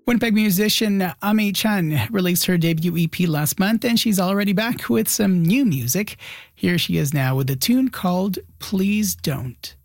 Winnipeg musician Ami Chan released her debut EP last month, and she's already back with some new music. Here she is now with a tune called Please Don't.